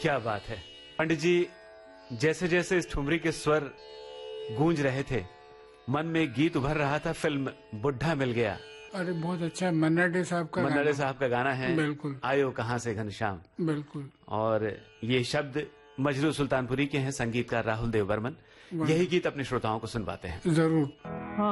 क्या बात है पंडित जी, जैसे जैसे इस ठुमरी के स्वर गूंज रहे थे, मन में एक गीत उभर रहा था, फिल्म बुढ़ा मिल गया। अरे बहुत अच्छा, मन्ना डे साहब का मन्ना डे साहब का गाना है। बिल्कुल। आयो कहाँ से घनश्याम। बिल्कुल। और ये शब्द मजरू सुल्तानपुरी के हैं, संगीतकार राहुल देव बर्मन। यही गीत अपने श्रोताओं को सुनवाते हैं। जरूर।